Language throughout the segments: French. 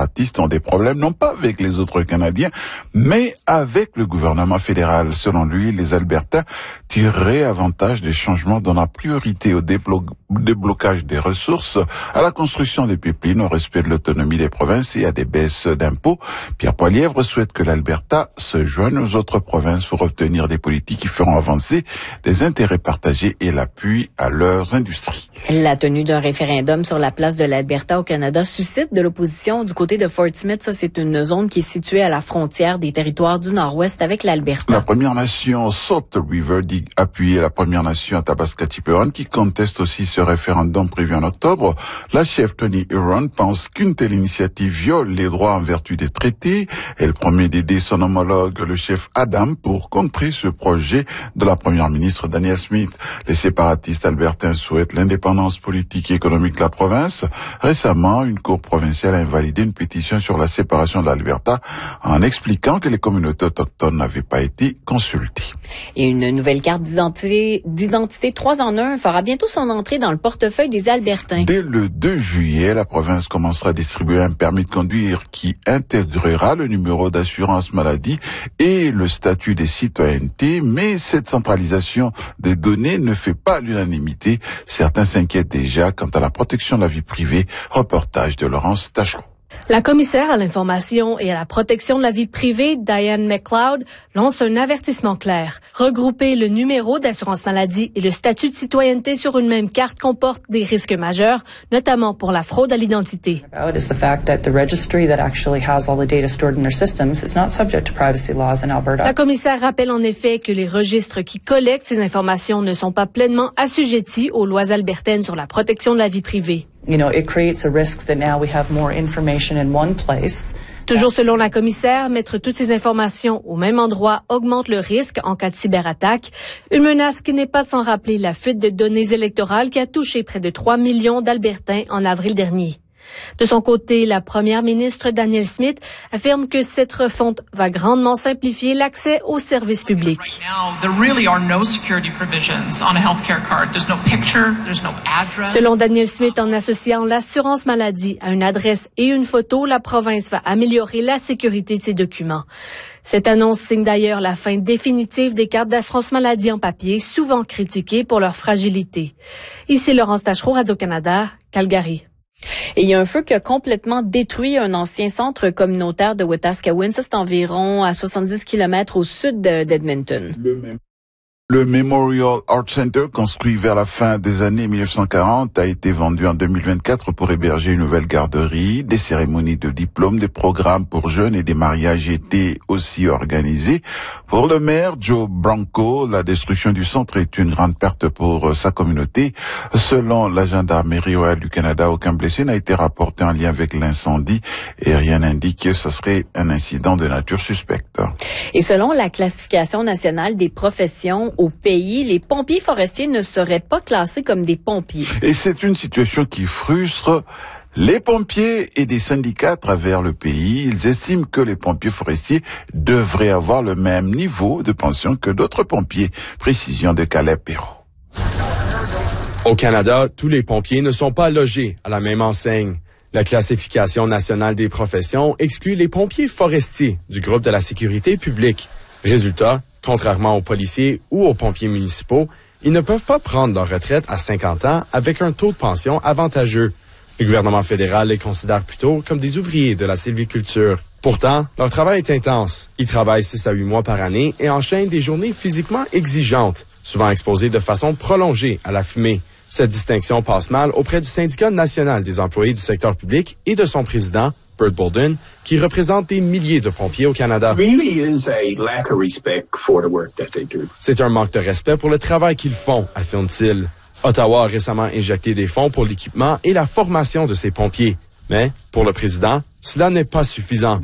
séparatistes ont des problèmes, non pas avec les autres Canadiens, mais avec le gouvernement fédéral. Selon lui, les Albertains tireraient avantage des changements donnant la priorité au déblocage des ressources, à la construction des pipelines, au respect de l'autonomie des provinces et à des baisses d'impôts. Pierre Poilievre souhaite que l'Alberta se joigne aux autres provinces pour obtenir des politiques qui feront avancer les intérêts partagés et l'appui à leurs industries. La tenue d'un référendum sur la place de l'Alberta au Canada suscite de l'opposition du côté de Fort Smith. Ça, c'est une zone qui est située à la frontière des territoires du Nord-Ouest avec l'Alberta. La Première Nation Sault River dit appuyer la Première Nation Athabasca-Tiperon qui conteste aussi ce référendum prévu en octobre. La chef Tony Huron pense qu'une telle initiative viole les droits en vertu des traités. Elle promet d'aider son homologue, le chef Adam, pour contrer ce projet de la Première ministre Danielle Smith. Les séparatistes albertains souhaitent l'indépendance politique et économique de la province. Récemment, une cour provinciale a invalidé une pétition sur la séparation de l'Alberta en expliquant que les communautés autochtones n'avaient pas été consultées. Et une nouvelle carte d'identité 3 en 1 fera bientôt son entrée dans le portefeuille des Albertains. Dès le 2 juillet, la province commencera à distribuer un permis de conduire qui intégrera le numéro d'assurance maladie et le statut des citoyennetés, mais cette centralisation des données ne fait pas l'unanimité. Certains s'inquiètent déjà quant à la protection de la vie privée. Reportage de Laurence Tachereau. La commissaire à l'information et à la protection de la vie privée, Diane McLeod, lance un avertissement clair. Regrouper le numéro d'assurance maladie et le statut de citoyenneté sur une même carte comporte des risques majeurs, notamment pour la fraude à l'identité. La commissaire rappelle en effet que les registres qui collectent ces informations ne sont pas pleinement assujettis aux lois albertaines sur la protection de la vie privée. Toujours selon la commissaire, mettre toutes ces informations au même endroit augmente le risque en cas de cyberattaque. Une menace qui n'est pas sans rappeler la fuite de données électorales qui a touché près de 3 millions d'Albertains en avril dernier. De son côté, la première ministre Danielle Smith affirme que cette refonte va grandement simplifier l'accès aux services publics. Selon Danielle Smith, en associant l'assurance maladie à une adresse et une photo, la province va améliorer la sécurité de ses documents. Cette annonce signe d'ailleurs la fin définitive des cartes d'assurance maladie en papier, souvent critiquées pour leur fragilité. Ici Laurence Tachereau, Radio-Canada, Calgary. Et il y a un feu qui a complètement détruit un ancien centre communautaire de Wetaskiwin. Ça, c'est environ à 70 km au sud d'Edmonton. Le Memorial Art Center, construit vers la fin des années 1940, a été vendu en 2024 pour héberger une nouvelle garderie. Des cérémonies de diplôme, des programmes pour jeunes et des mariages étaient aussi organisés. Pour le maire Joe Branco, la destruction du centre est une grande perte pour sa communauté. Selon la gendarmerie royale du Canada, aucun blessé n'a été rapporté en lien avec l'incendie et rien n'indique que ce serait un incident de nature suspecte. Et selon la classification nationale des professions au pays, les pompiers forestiers ne seraient pas classés comme des pompiers. Et c'est une situation qui frustre les pompiers et des syndicats à travers le pays. Ils estiment que les pompiers forestiers devraient avoir le même niveau de pension que d'autres pompiers. Précision de Caleb Perrault. Au Canada, tous les pompiers ne sont pas logés à la même enseigne. La classification nationale des professions exclut les pompiers forestiers du groupe de la sécurité publique. Résultat, contrairement aux policiers ou aux pompiers municipaux, ils ne peuvent pas prendre leur retraite à 50 ans avec un taux de pension avantageux. Le gouvernement fédéral les considère plutôt comme des ouvriers de la sylviculture. Pourtant, leur travail est intense. Ils travaillent 6 à 8 mois par année et enchaînent des journées physiquement exigeantes, souvent exposées de façon prolongée à la fumée. Cette distinction passe mal auprès du syndicat national des employés du secteur public et de son président, Bert Bolden, qui représente des milliers de pompiers au Canada. C'est un manque de respect pour le travail qu'ils font, affirme-t-il. Ottawa a récemment injecté des fonds pour l'équipement et la formation de ses pompiers. Mais, pour le président, cela n'est pas suffisant.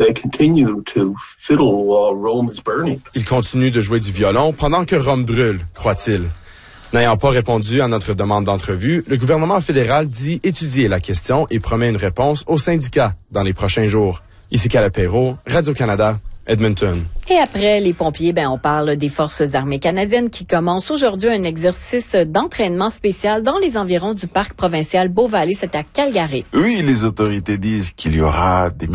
Il continue de jouer du violon pendant que Rome brûle, croit-il. N'ayant pas répondu à notre demande d'entrevue, le gouvernement fédéral dit étudier la question et promet une réponse aux syndicats dans les prochains jours. Ici Caleb Perrault, Radio-Canada, Edmonton. Et après les pompiers, on parle des Forces armées canadiennes qui commencent aujourd'hui un exercice d'entraînement spécial dans les environs du parc provincial Beau-Vallée, c'est à Calgary. Oui, les autorités disent qu'il y aura des